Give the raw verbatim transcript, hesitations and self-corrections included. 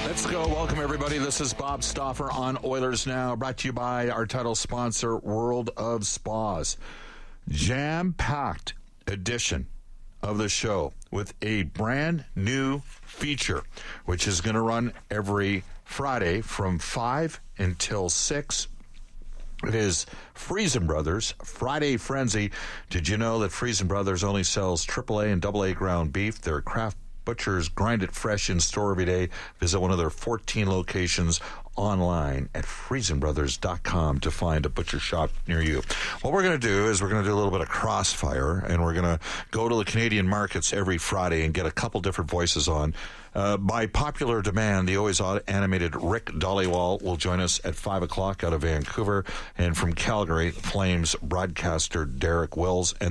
Let's go. Welcome, everybody. This is Bob Stauffer on Oilers Now, brought to you by our title sponsor, World of Spas. Jam-packed edition of the show with a brand new feature, which is going to run every Friday from five until six. It is Friesen Brothers Friday Frenzy. Did you know that Friesen Brothers only sells triple A and double A ground beef? They're craft butchers, grind it fresh in store every day. Visit one of their fourteen locations online at friesen brothers dot com to find a butcher shop near you. What we're going to do is we're going to do a little bit of crossfire, and we're going to go to the Canadian markets every Friday and get a couple different voices on. Uh, by popular demand, the always animated Rick Dollywall will join us at five o'clock out of Vancouver, and from Calgary, Flames broadcaster Derek Wills. And